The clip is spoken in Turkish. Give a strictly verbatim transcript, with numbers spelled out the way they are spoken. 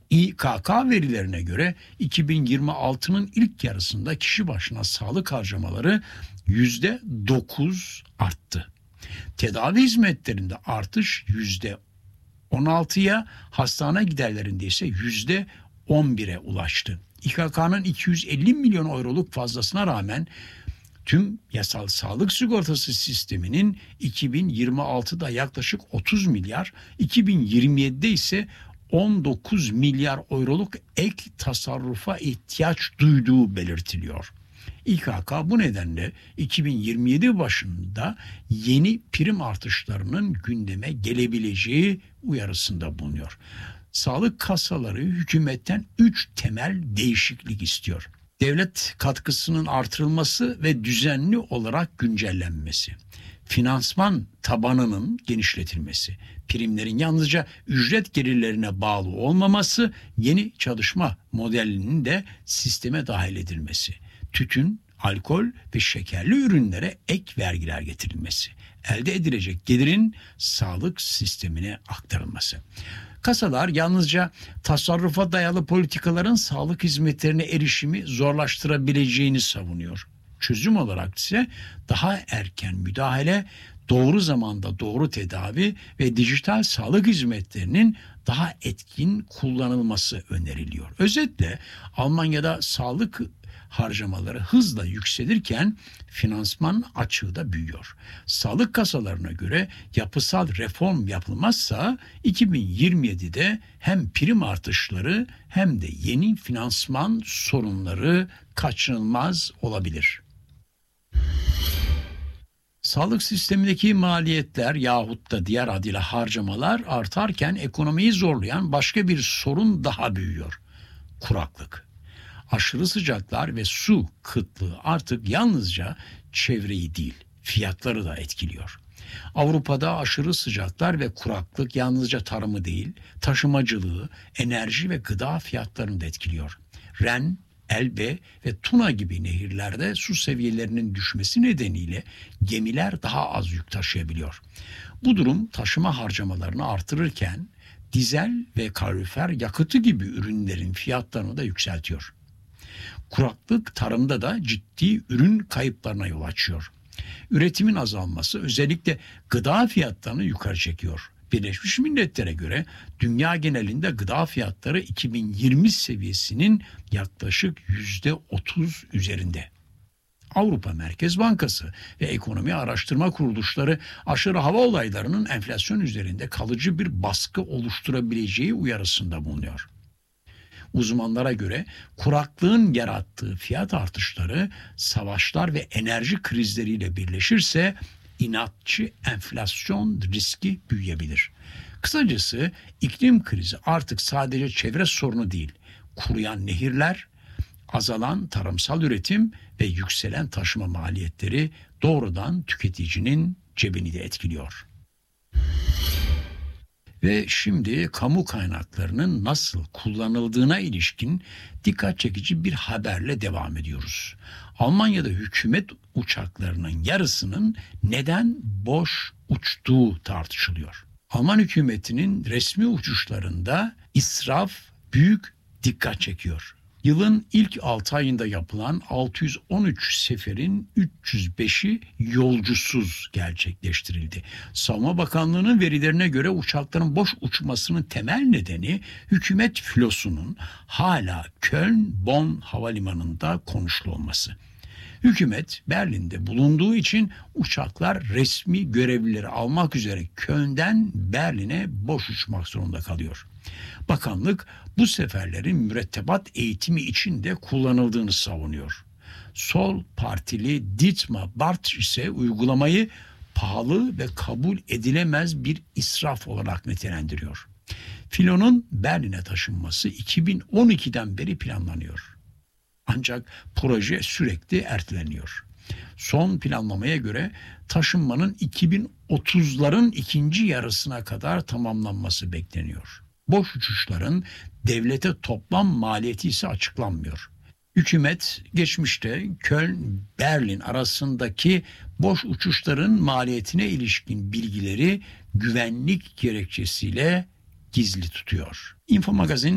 İ K K verilerine göre iki bin yirmi altının ilk yarısında kişi başına sağlık harcamaları yüzde dokuz arttı. Tedavi hizmetlerinde artış yüzde on altıya, hastane giderlerinde ise yüzde on bire ulaştı. İ K K'nın iki yüz elli milyon euroluk fazlasına rağmen tüm yasal sağlık sigortası sisteminin iki bin yirmi altıda yaklaşık otuz milyar, iki bin yirmi yedide ise on dokuz milyar euroluk ek tasarrufa ihtiyaç duyduğu belirtiliyor. İ K K bu nedenle iki bin yirmi yedi başında yeni prim artışlarının gündeme gelebileceği uyarısında bulunuyor. Sağlık kasaları hükümetten üç temel değişiklik istiyor. Devlet katkısının artırılması ve düzenli olarak güncellenmesi. Finansman tabanının genişletilmesi. Primlerin yalnızca ücret gelirlerine bağlı olmaması, yeni çalışma modelinin de sisteme dahil edilmesi. Tütün, alkol ve şekerli ürünlere ek vergiler getirilmesi. Elde edilecek gelirin sağlık sistemine aktarılması. Kasalar yalnızca tasarrufa dayalı politikaların sağlık hizmetlerine erişimi zorlaştırabileceğini savunuyor. Çözüm olarak ise daha erken müdahale, doğru zamanda doğru tedavi ve dijital sağlık hizmetlerinin daha etkin kullanılması öneriliyor. Özetle Almanya'da sağlık harcamaları hızla yükselirken finansman açığı da büyüyor. Sağlık kasalarına göre yapısal reform yapılmazsa iki bin yirmi yedide hem prim artışları hem de yeni finansman sorunları kaçınılmaz olabilir. Sağlık sistemindeki maliyetler yahut da diğer adıyla harcamalar artarken ekonomiyi zorlayan başka bir sorun daha büyüyor. Kuraklık. Aşırı sıcaklar ve su kıtlığı artık yalnızca çevreyi değil, fiyatları da etkiliyor. Avrupa'da aşırı sıcaklar ve kuraklık yalnızca tarımı değil, taşımacılığı, enerji ve gıda fiyatlarını da etkiliyor. Ren, Elbe ve Tuna gibi nehirlerde su seviyelerinin düşmesi nedeniyle gemiler daha az yük taşıyabiliyor. Bu durum taşıma harcamalarını artırırken dizel ve kalorifer yakıtı gibi ürünlerin fiyatlarını da yükseltiyor. Kuraklık tarımda da ciddi ürün kayıplarına yol açıyor. Üretimin azalması özellikle gıda fiyatlarını yukarı çekiyor. Birleşmiş Milletler'e göre dünya genelinde gıda fiyatları iki bin yirmi seviyesinin yaklaşık yüzde otuz üzerinde. Avrupa Merkez Bankası ve ekonomi araştırma kuruluşları aşırı hava olaylarının enflasyon üzerinde kalıcı bir baskı oluşturabileceği uyarısında bulunuyor. Uzmanlara göre kuraklığın yarattığı fiyat artışları savaşlar ve enerji krizleriyle birleşirse inatçı enflasyon riski büyüyebilir. Kısacası iklim krizi artık sadece çevre sorunu değil, kuruyan nehirler, azalan tarımsal üretim ve yükselen taşıma maliyetleri doğrudan tüketicinin cebini de etkiliyor. Ve şimdi kamu kaynaklarının nasıl kullanıldığına ilişkin dikkat çekici bir haberle devam ediyoruz. Almanya'da hükümet uçaklarının yarısının neden boş uçtuğu tartışılıyor. Alman hükümetinin resmi uçuşlarında israf büyük dikkat çekiyor. Yılın ilk altı ayında yapılan altı yüz on üç seferin üç yüz beşi yolcusuz gerçekleştirildi. Savunma Bakanlığı'nın verilerine göre uçakların boş uçmasının temel nedeni hükümet filosunun hala Köln-Bonn havalimanında konuşlu olması. Hükümet Berlin'de bulunduğu için uçaklar resmi görevlileri almak üzere Köln'den Berlin'e boş uçmak zorunda kalıyor. Bakanlık bu seferlerin mürettebat eğitimi için de kullanıldığını savunuyor. Sol partili Dietmar Bartsch ise uygulamayı pahalı ve kabul edilemez bir israf olarak nitelendiriyor. Filonun Berlin'e taşınması iki bin on ikiden beri planlanıyor. Ancak proje sürekli erteleniyor. Son planlamaya göre taşınmanın iki bin otuzların ikinci yarısına kadar tamamlanması bekleniyor. Boş uçuşların devlete toplam maliyeti ise açıklanmıyor. Hükümet geçmişte Köln-Berlin arasındaki boş uçuşların maliyetine ilişkin bilgileri güvenlik gerekçesiyle gizli tutuyor. Info Magazin